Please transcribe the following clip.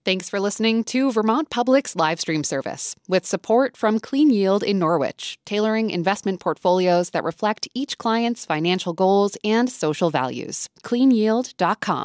Thanks for listening to Vermont Public's live stream service with support from Clean Yield in Norwich, tailoring investment portfolios that reflect each client's financial goals and social values. CleanYield.com.